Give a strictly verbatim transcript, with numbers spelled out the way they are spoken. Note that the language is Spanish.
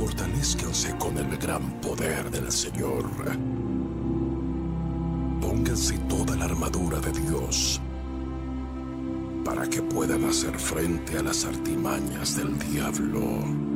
fortalézcanse con el gran poder del Señor. Pónganse toda la armadura de Dios para que puedan hacer frente a las artimañas del diablo.